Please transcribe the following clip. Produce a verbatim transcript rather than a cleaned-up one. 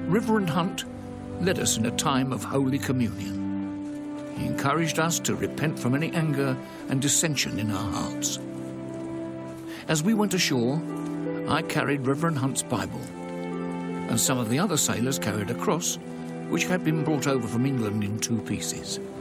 Reverend Hunt led us in a time of Holy Communion. He encouraged us to repent from any anger and dissension in our hearts. As we went ashore, I carried Reverend Hunt's Bible, and some of the other sailors carried a cross, which had been brought over from England in two pieces.